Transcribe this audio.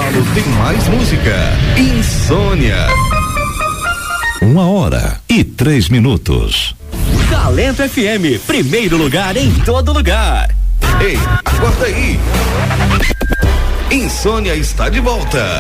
intervalo tem mais música. Insônia. 1h03. Talento FM, primeiro lugar em todo lugar. Ei, acorda aí. Insônia está de volta.